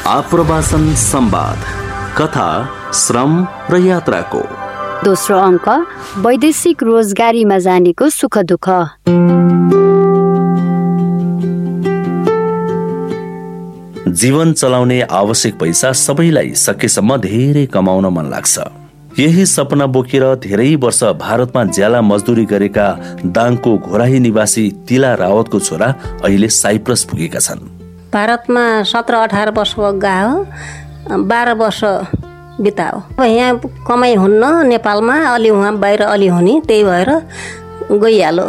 आप्रवासन संवाद, कथा, श्रम र यात्राको। दोस्रो अङ्क, वैदेशिक रोजगारीमा जानेको सुख दुःख। जीवन चलाउने आवश्यक पैसा सबैलाई सकेसम्म धेरै कमाउन मन लाग्छ। यही सपना बोकेर धेरै वर्ष भारतमा ज्याला मजदुरी गरेका दाङको घोराही निवासी तिला रावतको छोरा अहिले साइप्रस पुगेका छन्। भारतमा 17-18 वर्ष गयो, 12 वर्ष बिताओ। यहाँ कमाइ हुन्न नेपालमा, अलि उहाँ बाहिर अलि हुने, त्यही भएर गइहालो।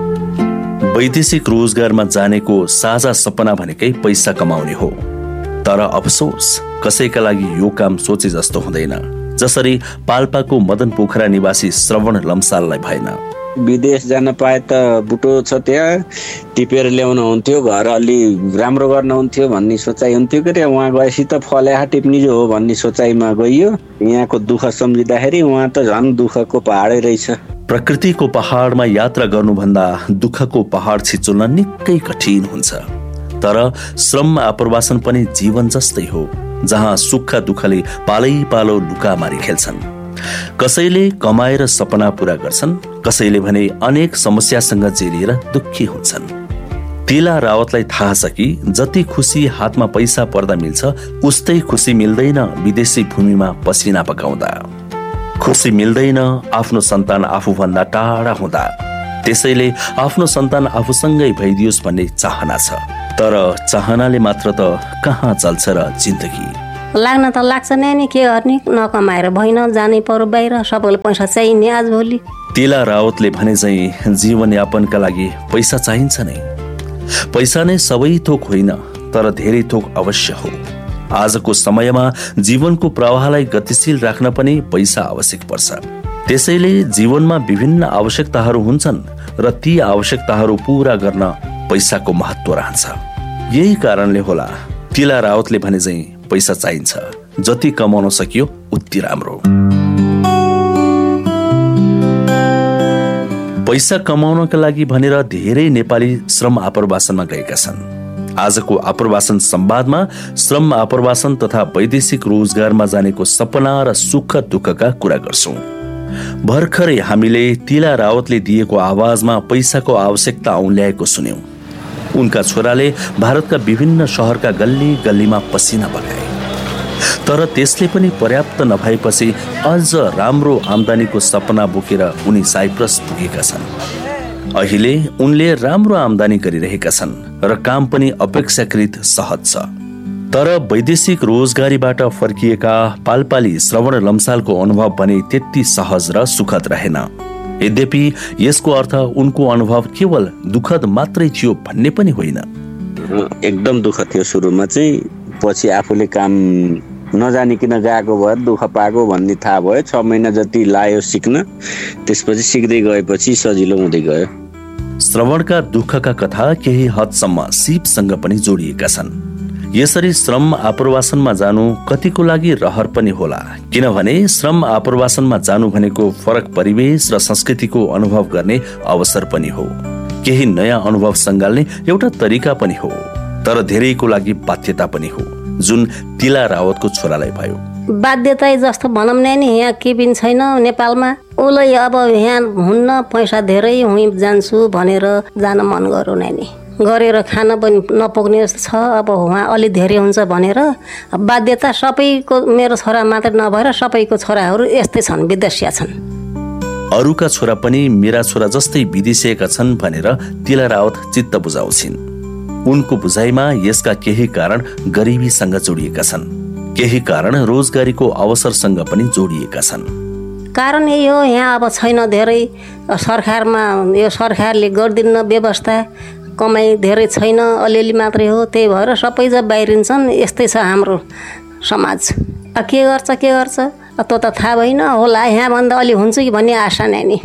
वैदेशिक रोजगारमा जानेको साझा सपना भनेकै पैसा कमाउने हो। तर अफसोस, कसैका लागि यो काम सोचे जस्तो हुँदैन, जसरी पाल्पाको मदन पोखरा निवासी श्रवण लम्साललाई भएन। विदेश जान पाए त बुटो छ, त्यहाँ टिपेर ल्याउनु हुन्थ्यो, घर अलि राम्रो गर्न हुन्थ्यो भन्ने सोचाइ हुन्थ्यो के। उहाँ गएपछि त फल्या टिप्ने जो हो भन्ने सोचाइमा गइयो। यहाँको दुःख सम्झिँदाखेरि उहाँ त झन् दुःखको पहाडै रहेछ। प्रकृतिको पहाडमा यात्रा गर्नुभन्दा दुःखको पहाड छिचोल्न निकै कठिन हुन्छ। तर श्रम आप्रवासन पनि जीवन जस्तै हो, जहाँ सुख दुःखले पालै पालो लुकामारी खेल्छन्। कसैले कमाएर सपना पूरा गर्छन्, कसैले भने अनेक समस्यासँग जेलिएर दुःखी हुन्छन्। तिला रावतलाई थाहा छ कि जति खुसी हातमा पैसा पर्दा मिल्छ, उस्तै खुसी मिल्दैन विदेशी भूमिमा पसिना पकाउँदा। खुसी मिल्दैन आफ्नो सन्तान आफूभन्दा टाढा हुँदा। त्यसैले आफ्नो सन्तान आफूसँगै भइदियोस् भन्ने चाहना छ। तर चाहनाले मात्र त कहाँ चल्छ र जिन्दगी। लाग्न त लाग्छ नि, के गर्ने, नकमाएर भइन जानै पर्यो बाहिर, सबैले पैसा चाहिने आजभोलि। तिला रावतले भने चाहिँ जीवनयापनका लागि पैसा चाहिन्छ नै। पैसा नै सबै थोक होइन, तर धेरै थोक अवश्य हो। आजको समयमा जीवनको प्रवाहलाई गतिशील राख्न पनि पैसा आवश्यक पर्छ। त्यसैले जीवनमा विभिन्न आवश्यकताहरू हुन्छन् र ती आवश्यकताहरू पूरा गर्न पैसाको महत्त्व रहन्छ। यही कारणले होला तिला रावतले भने चाहिँ पैसा चाहिन्छ, जति कमाउन सकियो उति राम्रो। पैसा कमाउनका लागि भनेर धेरै नेपाली श्रम आप्रवासनमा गएका छन्। आजको आप्रवासन संवादमा श्रम आप्रवासन तथा वैदेशिक रोजगारमा जानेको सपना र सुख दुःखका कुरा गर्छौं। भर्खरै हामीले तिला रावतले दिएको आवाजमा पैसाको आवश्यकता औल्याएको सुन्यौं। उनका छोराले भारतका विभिन्न शहरका गल्ली गल्लीमा पसिना बगाए। तर त्यसले पनि पर्याप्त नभएपछि अझ राम्रो आम्दानीको सपना बोकेर उनी साइप्रस पुगेका छन्। अहिले उनले राम्रो आम्दानी गरिरहेका छन् र काम पनि अपेक्षाकृत सहज छ। तर वैदेशिक रोजगारीबाट फर्किएका पाल्पाली श्रवण लम्सालको अनुभव भने त्यति सहज र सुखद रहेन। यद्यपि यसको अर्थ उनको अनुभव केवल दुःखद मात्रै थियो भन्ने पनि होइन। एकदम दुःख थियो सुरुमा चाहिँ, पछि आफूले काम नजानिकन गएको भए दुःख पाएको भन्ने थाहा भयो। 6 महिना जति लाग्यो सिक्न, त्यसपछि सिक्दै गएपछि सजिलो हुँदै गयो। श्रवणका दुःखका कथा केही हदसम्म सिपसँग पनि जोडिएका छन्। यसरी श्रम आप्रवासनमा जानु कतिको लागि रहर पनि होला, किनभने श्रम आप्रवासनमा जानु भनेको फरक परिवेश र संस्कृतिको अनुभव गर्ने अवसर पनि हो। केही नयाँ अनुभव सँगाल्ने एउटा तरिका पनि हो, तर धेरैको लागि बाध्यता पनि हो, जुन तिला रावतको छोरालाई भयो। बाध्यता जस्तो भनौँ नि, यहाँ के पनि छैन नेपालमा। उसलाई अब यहाँ हुन्न, पैसा धेरै, हुँ जान्छु भनेर जान मन गरौँ नि, गरेर खान पनि नपुग्ने छ। अब उहाँ अलि धेरै हुन्छ भनेर बाध्यता सबैको, मेरो छोरा मात्र नभएर सबैको छोराहरू यस्तै छन्, विदेशिया छन्। अरूका छोरा पनि मेरा छोरा जस्तै विदेशिएका छन् भनेर तिला रावत चित्त बुझाउँछिन्। उनको बुझाइमा यसका केही कारण गरिबीसँग जोडिएका छन्, केही कारण रोजगारीको अवसरसँग पनि जोडिएका छन्। कारण यही हो, यहाँ अब छैन धेरै, सरकारमा यो सरकारले गरिदिन्न व्यवस्था, कमाइ धेरै छैन, अलिअलि मात्रै हो। त्यही भएर सबै जब बाहिरिन्छन्। यस्तै छ हाम्रो समाज। के गर्छ त थाहा भएन होला, यहाँभन्दा अलि हुन्छ कि भन्ने आशा नै नि।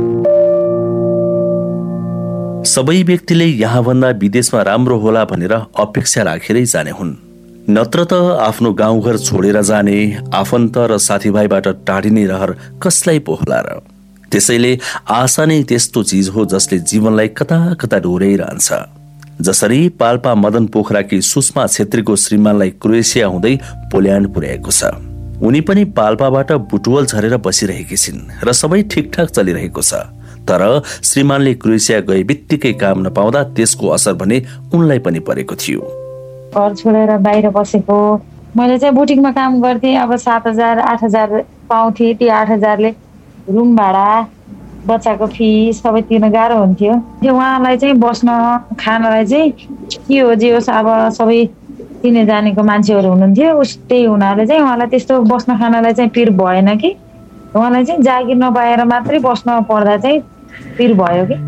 सबै व्यक्तिले यहाँभन्दा विदेशमा राम्रो होला भनेर अपेक्षा राखेरै जाने हुन्। नत्र त आफ्नो गाउँघर छोडेर जाने, आफन्त र साथीभाइबाट टाढिने रहर कसलाई पो होला र। त्यसैले आशा नै त्यस्तो चिज हो जसले जीवनलाई कता कता डोर्याइरहन्छ। जसरी पाल्पा मदन पोखराकी सुषमा छेत्रीको श्रीमानलाई क्रोएसिया हुँदै पोल्यान्ड पुर्याएको छ। उनी पनि पाल्पाबाट बुटवल झरेर बसिरहेकी छिन् र सबै ठिकठाक चलिरहेको छ। तर श्रीमानले क्रोएसिया गए बित्तिकै काम नपाउँदा त्यसको असर भने उनलाई पनि परेको थियो। घर छोडेर बाहिर बसेको, मैले चाहिँ बुटिकमा काम गर्थेँ। अब 7,000 8,000 पाउँथेँ। त्यो 8,000ले रुम भाडा, बच्चाको फिस सबै तिर्न गाह्रो हुन्थ्यो। त्यो उहाँलाई चाहिँ बस्न खानलाई चाहिँ के हो जे होस्, अब सबै चिने जानेको मान्छेहरू हुनुहुन्थ्यो। त्यही हुनाले चाहिँ उहाँलाई त्यस्तो बस्न खानलाई चाहिँ पिर भएन कि उहाँलाई चाहिँ जागिर नपाएर मात्रै बस्न पर्दा चाहिँ पिर भयो कि।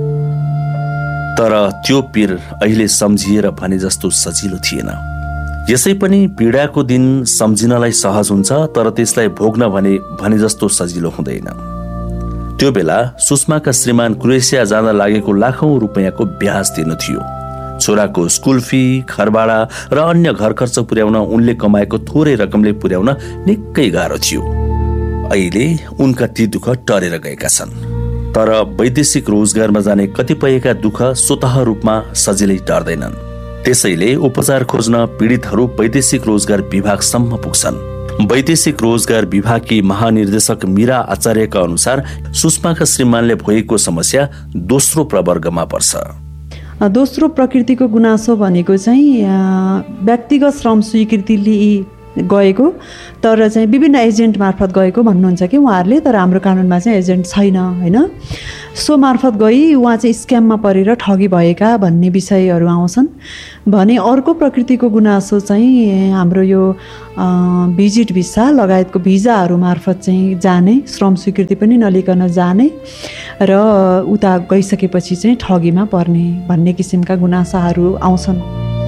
तर त्यो पिर अहिले सम्झिएर भने जस्तो सजिलो थिएन। यसै पनि पीडाको दिन सम्झिनलाई सहज हुन्छ, तर त्यसलाई भोग्न भने जस्तो सजिलो हुँदैन। त्यो बेला सुषमाका श्रीमान क्रोएसिया जाँदा लागेको लाखौं रुपैयाँको ब्याज दिनु थियो। छोराको स्कुल फी, घरभाडा र अन्य घर खर्च पुर्याउन उनले कमाएको थोरै रकमले पुर्याउन निकै गाह्रो थियो। अहिले उनका ती दुःख टरेर गएका छन्। तर वैदेशिक रोजगारमा जाने कतिपयका दुःख स्वतः रूपमा सजिलै टर्दैनन्। त्यसैले उपचार खोज्न पीडितहरू वैदेशिक रोजगार विभागसम्म पुग्छन्। वैदेशिक रोजगार विभागकी महानिर्देशक मीरा आचार्यका अनुसार सुषमाका श्रीमानले भएको समस्या दोस्रो प्रवर्गमा पर्छ। दोस्रो प्रकृतिको गुनासो भनेको चाहिँ व्यक्तिगत श्रम स्वीकृति गएको, तर चाहिँ विभिन्न एजेन्ट मार्फत गएको भन्नुहुन्छ कि उहाँहरूले। तर हाम्रो कानुनमा चाहिँ एजेन्ट छैन होइन। सो मार्फत गई उहाँ चाहिँ स्क्याममा परेर ठगी भएका भन्ने विषयहरू आउँछन् भने अर्को प्रकृतिको गुनासो चाहिँ हाम्रो यो भिजिट भिसा लगायतको भिजाहरू मार्फत चाहिँ जाने, श्रम स्वीकृति पनि नलिकन जाने र उता गइसकेपछि चाहिँ ठगीमा पर्ने भन्ने किसिमका गुनासाहरू आउँछन्।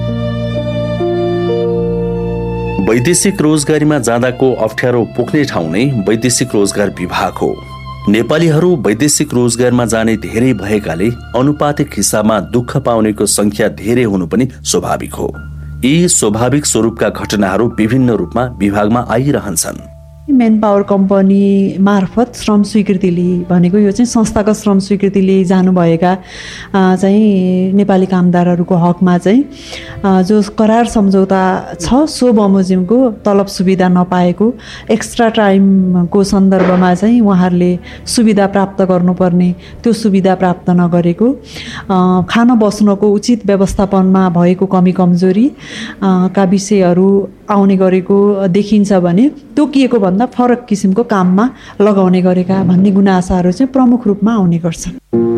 वैदेशिक रोजगारीमा जाँदाको अप्ठ्यारो पुग्ने ठाउँ नै वैदेशिक रोजगार विभाग हो। नेपालीहरू वैदेशिक रोजगारमा जाने धेरै भएकाले अनुपातिक हिसाबमा दुःख पाउनेको संख्या धेरै हुनु पनि स्वाभाविक हो। यी स्वाभाविक स्वरूपका घटनाहरू विभिन्न रूपमा विभागमा आइरहन्छन्। मेन पावर कम्पनी मार्फत श्रम स्वीकृति लिए भनेको यो चाहिँ संस्थागत श्रम स्वीकृति लिए जानुभएका चाहिँ नेपाली कामदारहरूको हकमा चाहिँ जो करार सम्झौता छ सो बमोजिमको तलब सुविधा नपाएको, एक्स्ट्रा टाइमको सन्दर्भमा चाहिँ उहाँहरूले सुविधा प्राप्त गर्नुपर्ने त्यो सुविधा प्राप्त नगरेको, खान बस्नको उचित व्यवस्थापनमा भएको कमी कमजोरी का विषयहरू आउने गरेको देखिन्छ भने तोकिएको भन्दा फरक किसिमको काममा लगाउने गरेका भन्ने गुनासाहरू चाहिँ प्रमुख रूपमा आउने गर्छन्।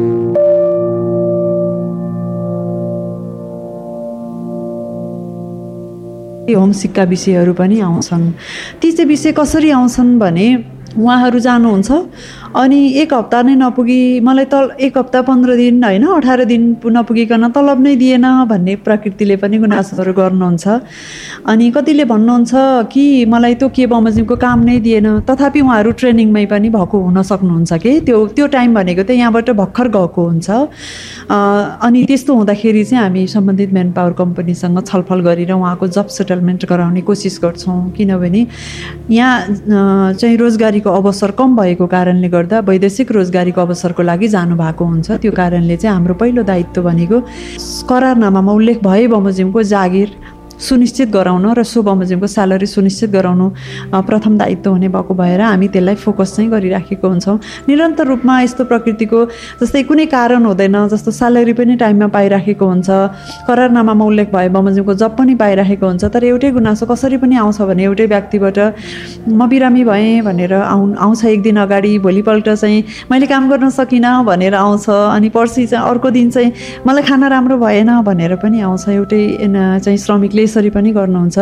होमसिकका विषयहरू पनि आउँछन्। ती चाहिँ विषय कसरी आउँछन् भने उहाँहरू जानुहुन्छ अनि एक हप्ता नै नपुगी मलाई एक हप्ता 15 दिन होइन 18 दिन नपुगिकन तलब नै दिएन भन्ने प्रकृतिले पनि गुनासोहरू गर्नुहुन्छ। अनि कतिले भन्नुहुन्छ कि मलाई त्यो के बमोजिमको काम नै दिएन, तथापि उहाँहरू ट्रेनिङमै पनि भएको हुन सक्नुहुन्छ कि त्यो टाइम भनेको त यहाँबाट भर्खर गएको हुन्छ। अनि त्यस्तो हुँदाखेरि चाहिँ हामी सम्बन्धित मेन पावर कम्पनीसँग छलफल गरेर उहाँको जब सेटलमेन्ट गराउने कोसिस गर्छौँ। किनभने यहाँ चाहिँ रोजगारीको अवसर कम भएको कारणले गर्दा वैदेशिक रोजगारीको अवसरको लागि जानुभएको हुन्छ। त्यो कारणले चाहिँ हाम्रो पहिलो दायित्व भनेको करारनामामा उल्लेख भए बमोजिमको जागिर सुनिश्चित गराउन र सो बमोजिमको स्यालेरी सुनिश्चित गराउनु प्रथम दायित्व हुने भएको भएर हामी त्यसलाई फोकस चाहिँ गरिराखेको हुन्छौँ। निरन्तर रूपमा यस्तो प्रकृतिको जस्तै कुनै कारण हुँदैन, जस्तो स्यालेरी पनि टाइममा पाइराखेको हुन्छ, करारनामामा उल्लेख भए बमोजिमको जब पनि पाइराखेको हुन्छ। तर एउटै गुनासो कसरी पनि आउँछ भने एउटै व्यक्तिबाट म बिरामी भएँ भनेर आउँछ एक दिन अगाडि, भोलिपल्ट चाहिँ मैले काम गर्न सकिनँ भनेर आउँछ, अनि पर्सि चाहिँ अर्को दिन चाहिँ मलाई खाना राम्रो भएन भनेर पनि आउँछ। एउटै चाहिँ श्रमिकले यसरी पनि गर्नुहुन्छ।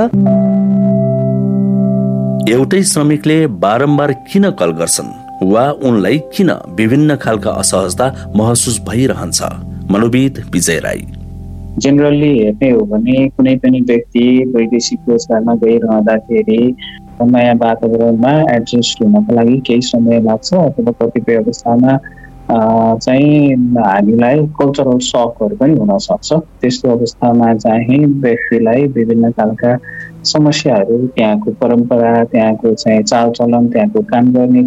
एउटै श्रमिकले बारम्बार किन कल गर्छन् वा उनलाई किन विभिन्न खालका असहजता महसुस भइरहन्छ? मनोविद विजय राई। जेनरली हेर्ने हो भने कुनै पनि व्यक्ति वैदेशिक रोजगारमा गइरहँदाखेरि नयाँ वातावरणमा एडजस्ट हुनको लागि केही समय लाग्छ अथवा कतिपय अवस्थामा चाहिँ हामीलाई कल्चरल सकहरू पनि हुन सक्छ। त्यस्तो अवस्थामा चाहिँ व्यक्तिलाई विभिन्न खालका समस्याहरू, त्यहाँको परम्परा, त्यहाँको चाहिँ चालचलन, त्यहाँको काम गर्ने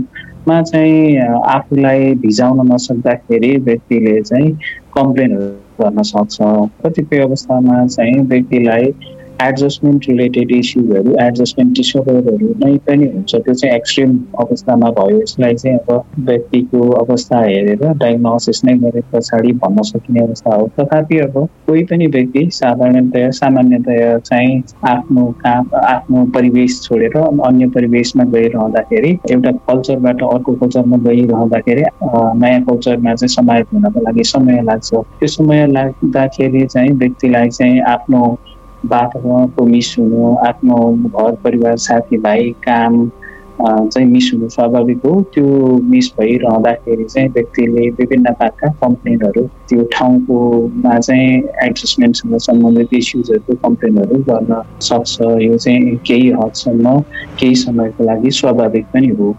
तरिकाहरूमा चाहिँ आफूलाई भिजाउन नसक्दाखेरि व्यक्तिले चाहिँ कम्प्लेनहरू गर्न सक्छ। कतिपय अवस्थामा चाहिँ व्यक्तिलाई एडजस्टमेन्ट रिलेटेड इस्युहरू, एडजस्टमेन्ट डिसअर्डरहरू नै पनि हुन्छ। त्यो चाहिँ एक्सट्रिम अवस्थामा भयो। यसलाई चाहिँ अब व्यक्तिको अवस्था हेरेर डायग्नोसिस नै गरे पछाडि भन्न सकिने अवस्था हो। तथापि अब कोही पनि व्यक्ति सामान्यतया चाहिँ आफ्नो काम, आफ्नो परिवेश छोडेर अन्य परिवेशमा गइरहँदाखेरि, एउटा कल्चरबाट अर्को कल्चरमा गइरहँदाखेरि नयाँ कल्चरमा चाहिँ समाहित हुनको लागि समय लाग्छ। त्यो समय लाग्दाखेरि चाहिँ व्यक्तिलाई चाहिँ आफ्नो वातावरणको मिस हुनु, आफ्नो घर परिवार साथीभाइ काम चाहिँ मिस हुनु स्वाभाविक हो। त्यो मिस भइरहँदाखेरि चाहिँ व्यक्तिले विभिन्न प्रकारका कम्प्लेनहरू, त्यो ठाउँकोमा चाहिँ एडजस्टमेन्टसँग सम्बन्धित इस्युजहरूको कम्प्लेनहरू गर्न सक्छ। यो चाहिँ केही हदसम्म केही समयको लागि स्वाभाविक पनि हो।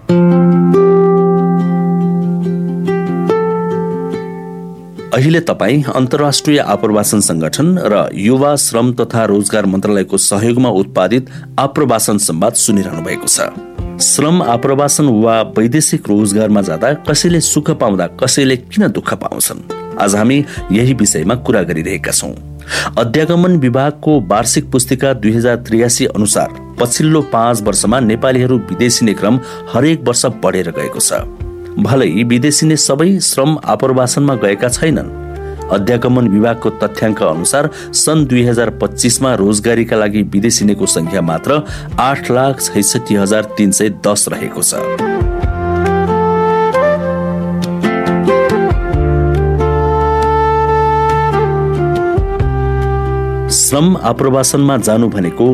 अहिले तपाईँ अन्तर्राष्ट्रिय आप्रवासन संगठन र युवा श्रम तथा रोजगार मन्त्रालयको सहयोगमा उत्पादित आप्रवासन संवाद सुनिरहनु भएको छ। श्रम आप्रवासन वा वैदेशिक रोजगारमा जाँदा कसैले सुख पाउँदा कसैले किन दुःख पाउँछन्? आज हामी यही विषयमा कुरा गरिरहेका छौँ। अध्यागमन विभागको वार्षिक पुस्तिका 2083 अनुसार पछिल्लो 5 वर्षमा नेपालीहरू विदेशिने क्रम हरेक वर्ष बढेर गएको छ। भलै विदेशिने सबै श्रम आप्रवासनमा गएका छैनन्। अध्यागमन विभागको तथ्याङ्क अनुसार सन् 2025मा रोजगारीका लागि विदेशिनेको संख्या मात्र 8,66,310 रहेको छ। श्रम आप्रवासनमा जानु भनेको